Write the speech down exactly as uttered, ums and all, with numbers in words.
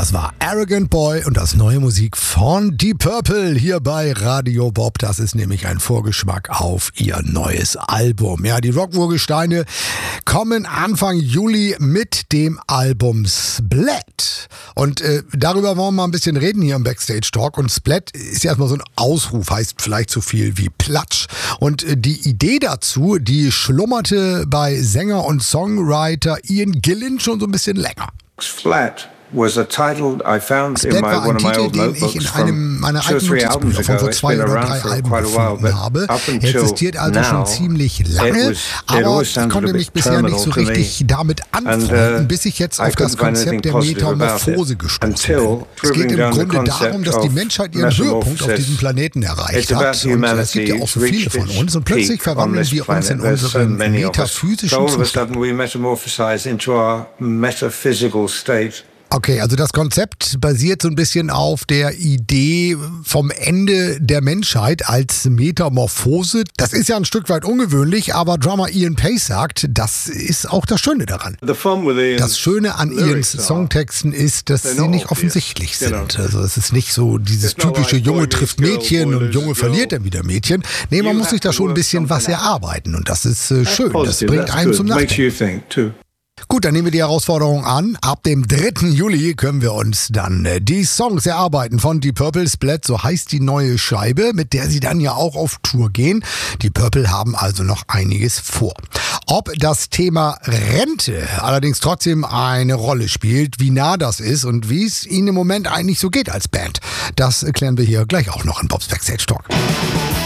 Das war Arrogant Boy und das neue Musik von Deep Purple hier bei Radio Bob. Das ist nämlich ein Vorgeschmack auf ihr neues Album. Ja, die Rock-Urgesteine kommen Anfang Juli mit dem Album Splat. Und äh, darüber wollen wir mal ein bisschen reden hier im Backstage Talk. Und Splat ist ja erstmal so ein Ausruf, heißt vielleicht so viel wie Platsch. Und äh, die Idee dazu, die schlummerte bei Sänger und Songwriter Ian Gillan schon so ein bisschen länger. Splat was a title I found Splat in my, war ein one of my Titel, old den ich notebooks in from einem meiner two or alten three Notizbücher albums von ago. vor It's zwei been oder around drei for Alben quite a while, gefunden but habe. up Er until existiert also schon now, ziemlich it lange, was, it aber always ich sounded a konnte mich bit bisher nicht so terminal to me. richtig damit And, anfreunden, uh, bis ich jetzt I auf das couldn't find anything Konzept der positive about Metamorphose it gestoßen until bin. Es geht proving im down the Grunde concept darum, dass die of Menschheit ihren Höhepunkt auf diesem Planeten erreicht It's about hat. Und äh, es gibt ja auch so viele humanity's von reached uns. Und its plötzlich peak on verwandeln this wir uns in planet. There's so unseren many of us. metaphysischen So all of a Zustand. sudden we metamorphosize into our metaphysical state. Okay, also das Konzept basiert so ein bisschen auf der Idee vom Ende der Menschheit als Metamorphose. Das ist ja ein Stück weit ungewöhnlich, aber Drummer Ian Pace sagt, das ist auch das Schöne daran. Das Schöne an Ians Songtexten ist, dass sie nicht offensichtlich sind. Also es ist nicht so dieses typische Junge trifft Mädchen und Junge verliert dann wieder Mädchen. Nee, man muss sich da schon ein bisschen was erarbeiten und das ist äh, schön. Das bringt einen zum Nachdenken. Gut, dann nehmen wir die Herausforderung an. Ab dem dritten Juli können wir uns dann äh, die Songs erarbeiten von Deep Purple. Splat, so heißt die neue Scheibe, mit der sie dann ja auch auf Tour gehen. Die Purple haben also noch einiges vor. Ob das Thema Rente allerdings trotzdem eine Rolle spielt, wie nah das ist und wie es ihnen im Moment eigentlich so geht als Band, das klären wir hier gleich auch noch in Bob's Backstage Talk.